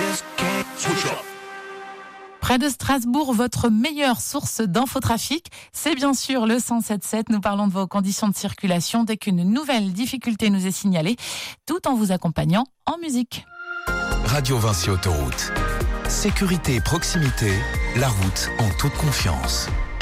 Près de Strasbourg, votre meilleure source d'infotrafic, c'est bien sûr le 107.7. Nous parlons de vos conditions de circulation dès qu'une nouvelle difficulté nous est signalée, tout en vous accompagnant en musique. Radio Vinci Autoroute. Sécurité et proximité, la route en toute confiance.